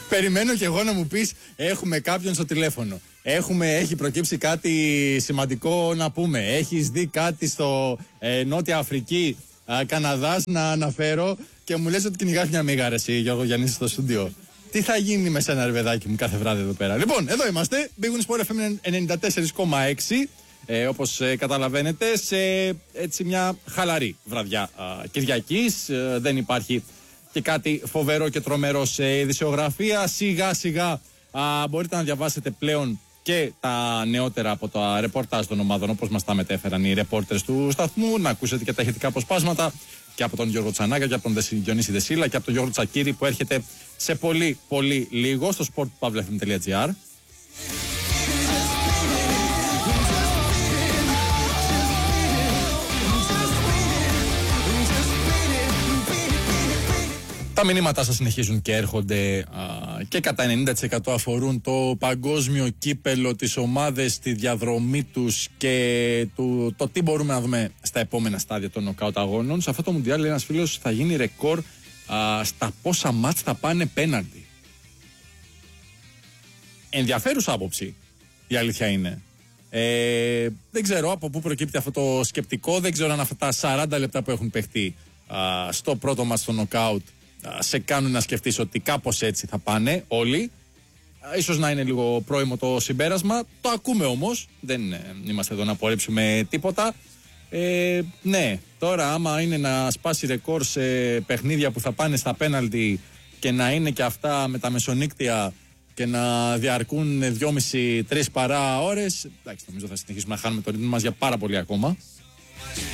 Περιμένω κι εγώ να μου πεις: έχουμε κάποιον στο τηλέφωνο. Έχει προκύψει κάτι σημαντικό να πούμε. Έχεις δει κάτι στο Νότια Αφρική, Καναδάς να αναφέρω και μου λες ότι κυνηγάς μια μίγα, ρε εσύ, Γιώργο Γιάννη, στο στούντιο. Τι θα γίνει με σένα, ρε παιδάκι μου, κάθε βράδυ εδώ πέρα. Λοιπόν, εδώ είμαστε. Big Win Sport FM 94,6. Όπως καταλαβαίνετε, σε έτσι μια χαλαρή βραδιά Κυριακής. Δεν υπάρχει και κάτι φοβερό και τρομερό σε ειδησιογραφία. Σιγά σιγά μπορείτε να διαβάσετε πλέον και τα νεότερα από τα ρεπορτάζ των ομάδων, όπως μας τα μετέφεραν οι ρεπόρτερς του σταθμού. Να ακούσετε και τα ηχητικά αποσπάσματα και από τον Γιώργο Τσανάκα και από τον Διονύση Δεσίλα και από τον Γιώργο Τσακίρη, που έρχεται σε πολύ πολύ λίγο στο sport.pavlefm.gr. Τα μηνύματά σας συνεχίζουν και έρχονται και κατά 90% αφορούν το παγκόσμιο κύπελο, τις ομάδες, τη διαδρομή τους και το τι μπορούμε να δούμε στα επόμενα στάδια των νοκάουτ αγώνων. Σε αυτό το Μουντιάλ, λέει ένας φίλος, θα γίνει ρεκόρ στα πόσα μάτς θα πάνε πέναλτι. Ενδιαφέρουσα άποψη, η αλήθεια είναι. Δεν ξέρω από πού προκύπτει αυτό το σκεπτικό, δεν ξέρω αν αυτά τα 40 λεπτά που έχουν παιχτεί στο πρώτο μάτς στο νοκάουτ σε κάνουν να σκεφτείς ότι κάπως έτσι θα πάνε όλοι. Ίσως να είναι λίγο πρόημο το συμπέρασμα. Το ακούμε όμως. Δεν είμαστε εδώ να απορρίψουμε τίποτα. Ναι, τώρα άμα είναι να σπάσει ρεκόρ σε παιχνίδια που θα πάνε στα πέναλτι και να είναι και αυτά με τα μεσονύκτια και να διαρκούν 2,5-3 παρά ώρες, εντάξει, νομίζω θα συνεχίσουμε να χάνουμε το ρυθμό μας για πάρα πολύ ακόμα.